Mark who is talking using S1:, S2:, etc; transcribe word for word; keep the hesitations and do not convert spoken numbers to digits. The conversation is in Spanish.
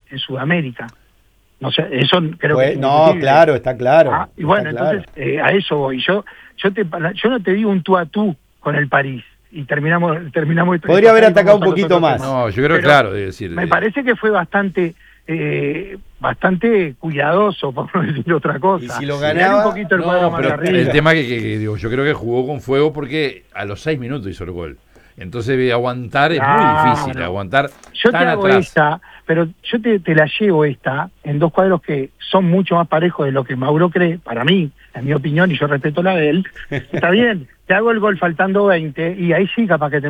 S1: en Sudamérica. No sé, eso creo
S2: pues,
S1: que es
S2: no,
S1: indiscutible.
S2: claro, está claro.
S1: Ah, y bueno,
S2: está
S1: entonces eh, a eso voy. Yo yo te yo no te digo un tú a tú con el París y terminamos terminamos.
S2: Podría haber atacado un
S1: vamos a los
S2: poquito
S1: otros
S2: más.
S1: temas.
S3: No, yo creo que
S1: Pero
S3: claro, es decir...
S1: me
S3: eh,
S1: parece que fue bastante eh, bastante cuidadoso, por no decir otra cosa.
S2: Y si lo
S1: Mirá
S2: ganaba-
S1: un poquito el cuadro
S3: No,
S1: más
S3: pero
S1: arriba.
S3: el tema que, que- que, digo, yo creo que jugó con fuego porque a los seis minutos hizo el gol. Entonces aguantar es muy
S1: Claro.
S3: difícil, aguantar
S1: Yo
S3: tan
S1: te hago
S3: atrás.
S1: esta, pero yo te, te la llevo esta en dos cuadros que son mucho más parejos de lo que Mauro cree, para mí, en mi opinión, y yo respeto la de él. Está bien, te hago el gol faltando veinte y ahí sí capaz que te